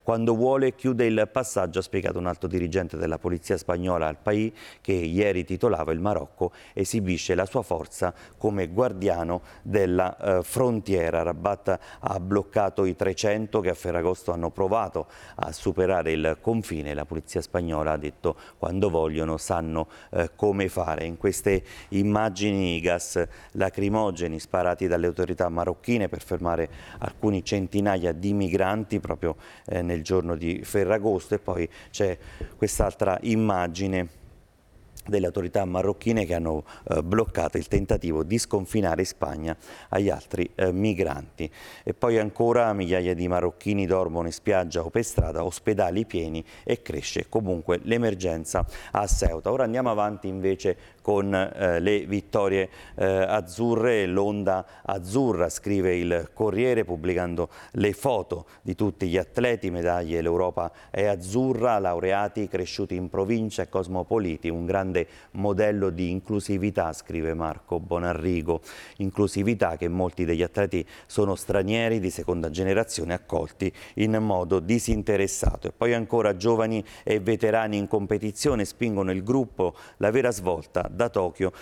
Quando vuole chiude il passaggio, ha spiegato un alto dirigente della polizia spagnola al País, che ieri titolava: il Marocco esibisce la sua forza come guardiano della frontiera. Rabat ha bloccato i 300 che a Ferragosto hanno provato a superare il confine. La polizia spagnola ha detto: quando vogliono sanno come fare. In queste immagini i gas lacrimogeni sparati dalle autorità marocchine per fermare alcuni centinaia di migranti proprio nel giorno di Ferragosto, e poi c'è quest'altra immagine delle autorità marocchine che hanno bloccato il tentativo di sconfinare in Spagna agli altri migranti. E poi ancora migliaia di marocchini dormono in spiaggia o per strada, ospedali pieni, e cresce comunque l'emergenza a Ceuta. Ora andiamo avanti invece con le vittorie azzurre, l'onda azzurra, scrive il Corriere pubblicando le foto di tutti gli atleti, medaglie. L'Europa è azzurra, laureati cresciuti in provincia e cosmopoliti, un grande modello di inclusività, scrive Marco Bonarrigo, inclusività che molti degli atleti sono stranieri di seconda generazione accolti in modo disinteressato. E poi ancora giovani e veterani in competizione spingono il gruppo, la vera svolta da Tokyo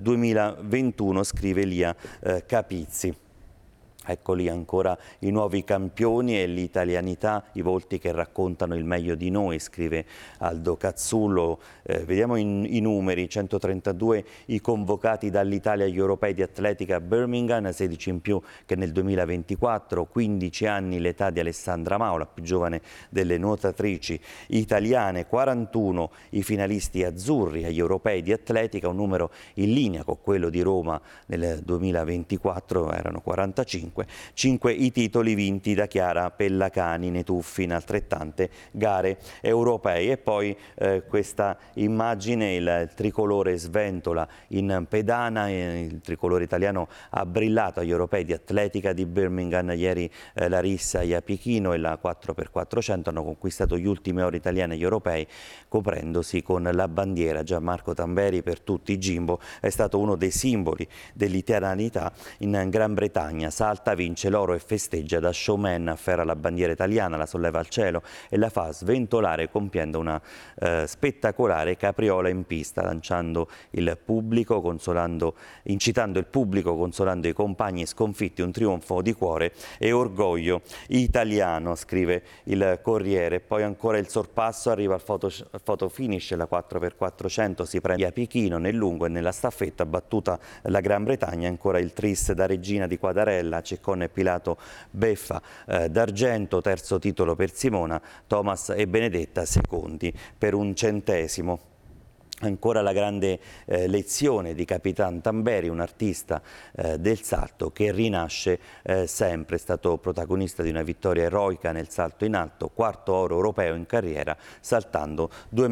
2021, scrive Lia Capizzi. Eccoli ancora i nuovi campioni e l'italianità, i volti che raccontano il meglio di noi, scrive Aldo Cazzullo. Vediamo i numeri: 132 i convocati dall'Italia agli europei di atletica a Birmingham, 16 in più che nel 2024, 15 anni l'età di Alessandra Mao, la più giovane delle nuotatrici italiane, 41 i finalisti azzurri agli europei di atletica, un numero in linea con quello di Roma nel 2024, erano 45. 5 i titoli vinti da Chiara Pellacani nei tuffi in altrettante gare europee. E poi questa immagine, il tricolore sventola in pedana, il tricolore italiano ha brillato agli europei di atletica di Birmingham ieri. Larissa Iapichino e la 4x400 hanno conquistato gli ultimi ori italiani agli europei coprendosi con la bandiera. Gianmarco Tamberi, per tutti Jimbo, è stato uno dei simboli dell'italianità in Gran Bretagna. Salta, vince l'oro e festeggia da showman, afferra la bandiera italiana, la solleva al cielo e la fa sventolare compiendo una spettacolare capriola in pista, lanciando il pubblico, incitando il pubblico, consolando i compagni sconfitti, un trionfo di cuore e orgoglio italiano, scrive il Corriere. Poi ancora il sorpasso, arriva al photo finish, la 4x400 si prende a Pechino nel lungo e nella staffetta, battuta la Gran Bretagna. Ancora il tris da regina di Quadarella, Ceccone e Pilato beffa d'argento, terzo titolo per Simona, Thomas e Benedetta secondi per un centesimo. Ancora la grande lezione di Capitan Tamberi, un artista del salto che rinasce sempre. È stato protagonista di una vittoria eroica nel salto in alto, quarto oro europeo in carriera, saltando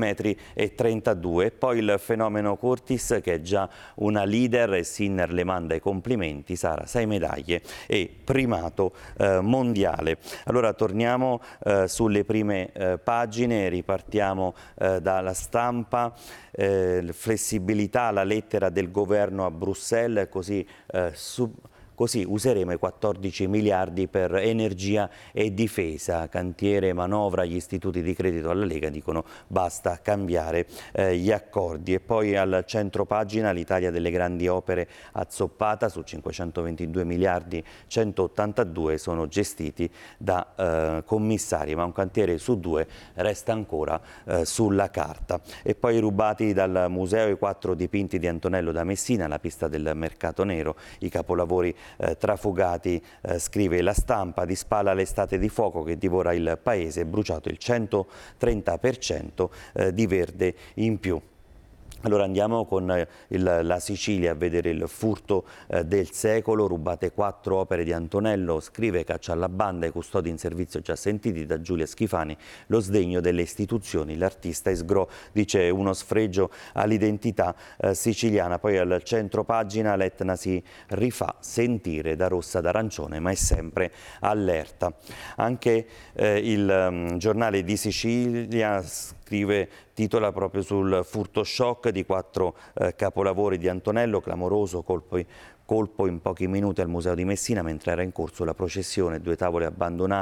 2,32 m. E poi il fenomeno Curtis, che è già una leader, e Sinner le manda i complimenti. Sara, 6 medaglie e primato mondiale. Allora torniamo sulle prime pagine, ripartiamo dalla Stampa. Flessibilità, la lettera del governo a Bruxelles, così useremo i 14 miliardi per energia e difesa. Cantiere, manovra, gli istituti di credito alla Lega dicono basta cambiare gli accordi. E poi al centro pagina l'Italia delle grandi opere azzoppata, su 522 miliardi 182 sono gestiti da commissari, ma un cantiere su 2 resta ancora sulla carta. E poi rubati dal museo i 4 dipinti di Antonello da Messina, la pista del mercato nero, i capolavori trafugati, scrive la Stampa. Di spalla l'estate di fuoco che divora il paese, bruciato il 130% di verde in più. Allora andiamo con la Sicilia a vedere il furto del secolo, rubate 4 opere di Antonello, scrive Caccia alla banda, i custodi in servizio già sentiti da Giulia Schifani, lo sdegno delle istituzioni, l'artista Esgrò dice uno sfregio all'identità siciliana. Poi al centro pagina l'Etna si rifà sentire da rossa ad arancione, ma è sempre allerta. Anche il giornale di Sicilia titola proprio sul furto shock di 4 capolavori di Antonello, clamoroso colpo in pochi minuti al Museo di Messina mentre era in corso la processione, 2 tavole abbandonate.